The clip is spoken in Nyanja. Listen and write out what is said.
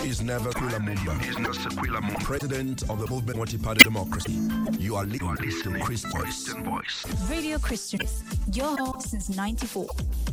is never Kwila Mumba, President of the Movement Multi-Party Democracy. You are listening to Christian Voice. Radio Christian, your home since 94.